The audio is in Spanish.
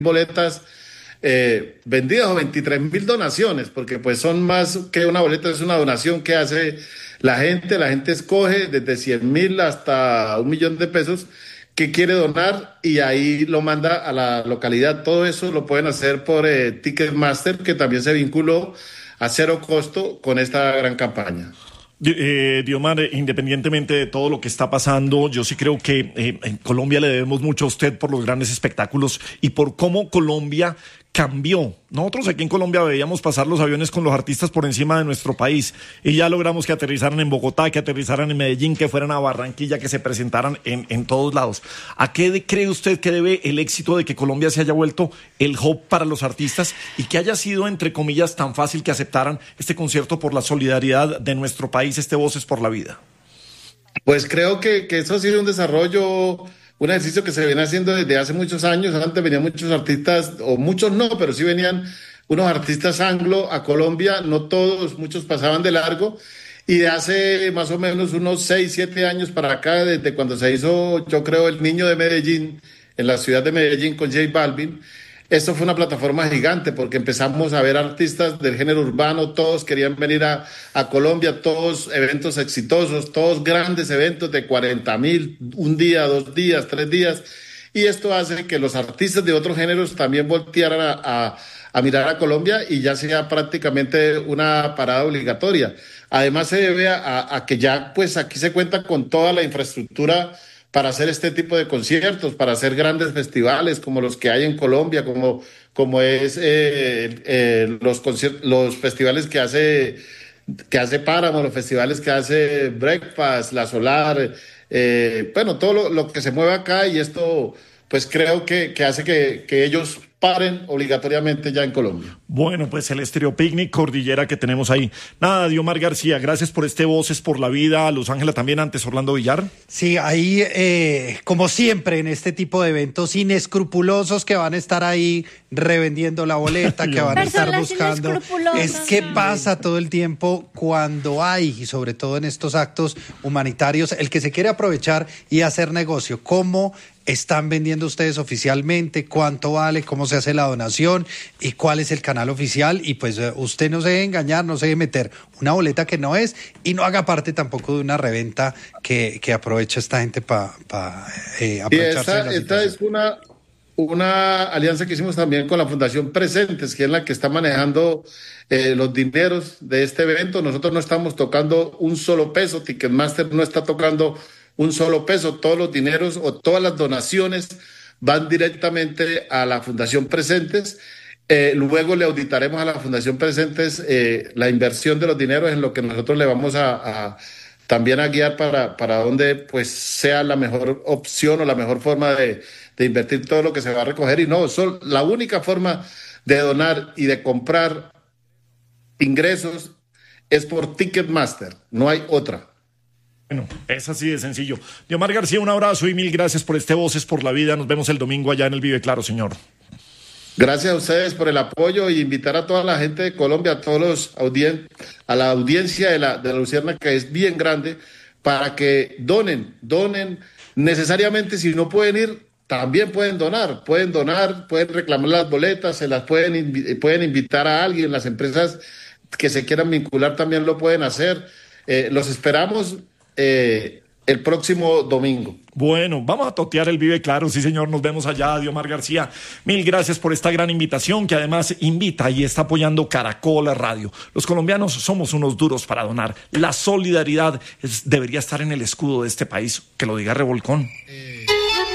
boletas vendidas o 23.000 donaciones, porque pues son más que una boleta, es una donación que hace la gente escoge desde 100.000 hasta 1.000.000 de pesos que quiere donar y ahí lo manda a la localidad. Todo eso lo pueden hacer por Ticketmaster, que también se vinculó a cero costo con esta gran campaña. Diomar, independientemente de todo lo que está pasando, yo sí creo que en Colombia le debemos mucho a usted por los grandes espectáculos y por cómo Colombia cambió. Nosotros aquí en Colombia veíamos pasar los aviones con los artistas por encima de nuestro país y ya logramos que aterrizaran en Bogotá, que aterrizaran en Medellín, que fueran a Barranquilla, que se presentaran en todos lados. ¿A qué cree usted que debe el éxito de que Colombia se haya vuelto el hub para los artistas y que haya sido, entre comillas, tan fácil que aceptaran este concierto por la solidaridad de nuestro país, este Voces por la Vida? Pues creo que eso ha sido un desarrollo, un ejercicio que se viene haciendo desde hace muchos años. Antes venían muchos artistas, o muchos no, pero sí venían unos artistas anglo a Colombia, no todos, muchos pasaban de largo, y de hace más o menos unos 6, 7 años para acá, desde cuando se hizo, yo creo, El Niño de Medellín, en la ciudad de Medellín con J Balvin, esto fue una plataforma gigante porque empezamos a ver artistas del género urbano, todos querían venir a Colombia, todos eventos exitosos, todos grandes eventos de 40.000, un día, 2 días, 3 días. Y esto hace que los artistas de otros géneros también voltearan a mirar a Colombia y ya sea prácticamente una parada obligatoria. Además se debe a que ya pues aquí se cuenta con toda la infraestructura para hacer este tipo de conciertos, para hacer grandes festivales como los que hay en Colombia, como es los festivales que hace Páramo, los festivales que hace Breakfast, La Solar, bueno, todo lo que se mueve acá, y esto pues creo que hace que ellos paren obligatoriamente ya en Colombia. Bueno, pues el Estéreo Picnic, Cordillera que tenemos ahí. Nada, Diomar García, gracias por este Voces por la Vida. Luz Ángela también, antes Orlando Villar. Sí, ahí, como siempre en este tipo de eventos inescrupulosos que van a estar ahí revendiendo la boleta, que van a estar buscando. Es que pasa todo el tiempo cuando hay, y sobre todo en estos actos humanitarios, el que se quiere aprovechar y hacer negocio. ¿Cómo están vendiendo ustedes oficialmente? ¿Cuánto vale? ¿Cómo se hace la donación? ¿Y cuál es el canal oficial? Y pues usted no se debe engañar, no se debe meter una boleta que no es y no haga parte tampoco de una reventa que aprovecha esta gente para aprovecharse. Esta es una alianza que hicimos también con la Fundación Presentes, que es la que está manejando los dineros de este evento. Nosotros no estamos tocando un solo peso, Ticketmaster no está tocando un solo peso, todos los dineros o todas las donaciones van directamente a la Fundación Presentes. Luego le auditaremos a la Fundación Presentes la inversión de los dineros, en lo que nosotros le vamos también a guiar para donde pues sea la mejor opción o la mejor forma de invertir todo lo que se va a recoger. Y no, la única forma de donar y de comprar ingresos es por Ticketmaster, no hay otra. Bueno, es así de sencillo. Diomar García, un abrazo y mil gracias por este Voces por la Vida. Nos vemos el domingo allá en el Vive Claro, señor. Gracias a ustedes por el apoyo y invitar a toda la gente de Colombia, a todos a la audiencia de la Luciérnaga, que es bien grande, para que donen necesariamente. Si no pueden ir, también pueden donar, pueden reclamar las boletas, se las pueden invitar a alguien, las empresas que se quieran vincular también lo pueden hacer. Los esperamos el próximo domingo. Bueno, vamos a totear el Vive Claro, sí señor, nos vemos allá, Diomar García. Mil gracias por esta gran invitación que además invita y está apoyando Caracol Radio. Los colombianos somos unos duros para donar. La solidaridad debería estar en el escudo de este país, que lo diga Revolcón.